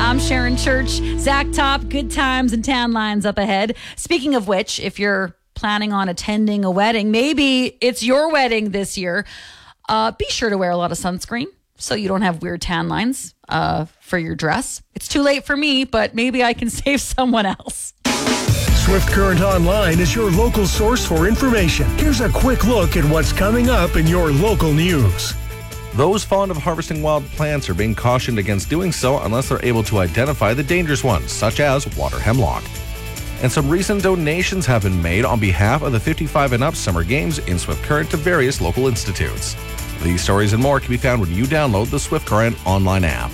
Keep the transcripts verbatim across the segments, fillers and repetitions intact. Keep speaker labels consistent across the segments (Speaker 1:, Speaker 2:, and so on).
Speaker 1: I'm Sharon Church. Zach Top, good times and tan lines up ahead. Speaking of which, if you're planning on attending a wedding, maybe it's your wedding this year, uh, be sure to wear a lot of sunscreen so you don't have weird tan lines uh, for your dress. It's too late for me, but maybe I can save someone else.
Speaker 2: Swift Current Online is your local source for information. Here's a quick look at what's coming up in your local news.
Speaker 3: Those fond of harvesting wild plants are being cautioned against doing so unless they're able to identify the dangerous ones, such as water hemlock. And some recent donations have been made on behalf of the fifty-five and up Summer Games in Swift Current to various local institutes. These stories and more can be found when you download the Swift Current online app.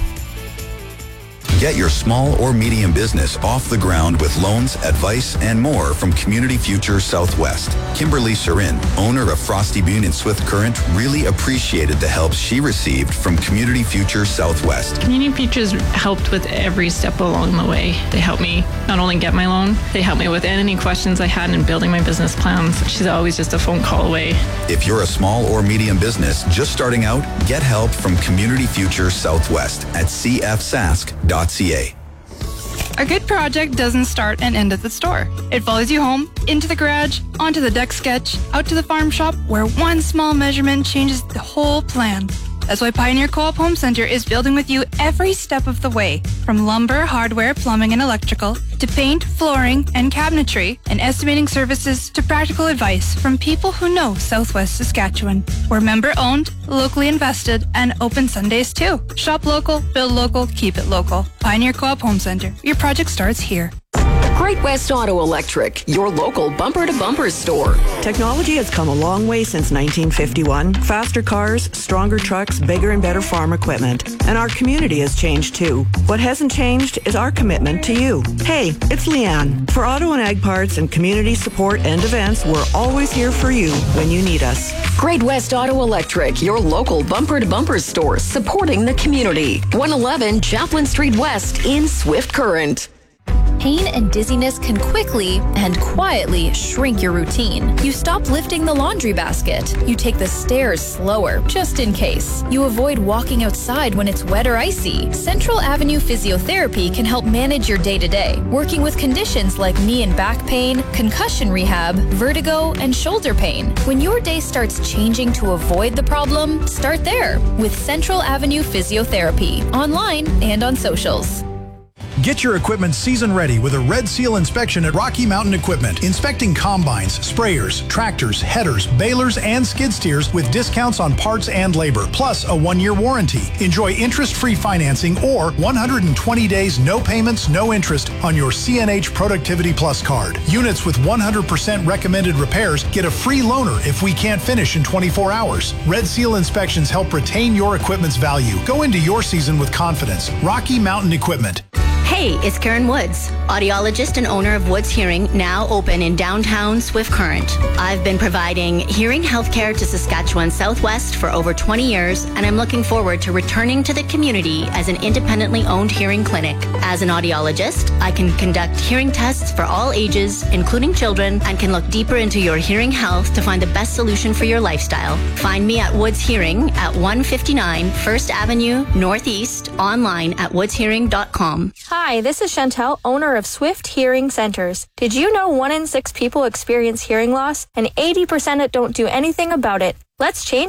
Speaker 4: Get your small or medium business off the ground with loans, advice, and more from Community Future Southwest. Kimberly Surin, owner of Frosty Bean in Swift Current, really appreciated the help she received from Community Future Southwest.
Speaker 5: Community Futures helped with every step along the way. They helped me not only get my loan, they helped me with any questions I had in building my business plans. She's always just a phone call away.
Speaker 4: If you're a small or medium business just starting out, get help from Community Future Southwest at c f sask dot c a.
Speaker 6: A good project doesn't start and end at the store. It follows you home, into the garage, onto the deck sketch, out to the farm shop, where one small measurement changes the whole plan. That's why Pioneer Co-op Home Center is building with you every step of the way. From lumber, hardware, plumbing, and electrical, to paint, flooring, and cabinetry, and estimating services to practical advice from people who know Southwest Saskatchewan. We're member-owned, locally invested, and open Sundays too. Shop local, build local, keep it local. Pioneer Co-op Home Center. Your project starts here.
Speaker 7: Great West Auto Electric, your local bumper-to-bumper store.
Speaker 8: Technology has come a long way since nineteen fifty-one. Faster cars, stronger trucks, bigger and better farm equipment. And our community has changed too. What hasn't changed is our commitment to you. Hey, it's Leanne. For auto and ag parts and community support and events, we're always here for you when you need us.
Speaker 7: Great West Auto Electric, your local bumper-to-bumper store supporting the community. one eleven Chaplin Street West in Swift Current.
Speaker 9: Pain and dizziness can quickly and quietly shrink your routine. You stop lifting the laundry basket. You take the stairs slower, just in case. You avoid walking outside when it's wet or icy. Central Avenue Physiotherapy can help manage your day-to-day, working with conditions like knee and back pain, concussion rehab, vertigo, and shoulder pain. When your day starts changing to avoid the problem, start there with Central Avenue Physiotherapy, online and on socials.
Speaker 10: Get your equipment season ready with a Red Seal inspection at Rocky Mountain Equipment. Inspecting combines, sprayers, tractors, headers, balers, and skid steers with discounts on parts and labor, plus a one-year warranty. Enjoy interest-free financing or one hundred twenty days no payments, no interest on your C N H Productivity Plus card. Units with one hundred percent recommended repairs get a free loaner if we can't finish in twenty-four hours. Red Seal inspections help retain your equipment's value. Go into your season with confidence. Rocky Mountain Equipment.
Speaker 11: Hey, it's Karen Woods, audiologist and owner of Woods Hearing, now open in downtown Swift Current. I've been providing hearing healthcare to Saskatchewan Southwest for over twenty years, and I'm looking forward to returning to the community as an independently owned hearing clinic. As an audiologist, I can conduct hearing tests for all ages, including children, and can look deeper into your hearing health to find the best solution for your lifestyle. Find me at Woods Hearing at one fifty-nine First Avenue Northeast, online at woods hearing dot com.
Speaker 12: Hi, this is Chantel, owner of Swift Hearing Centers. Did you know one in six people experience hearing loss and eighty percent don't do anything about it? Let's change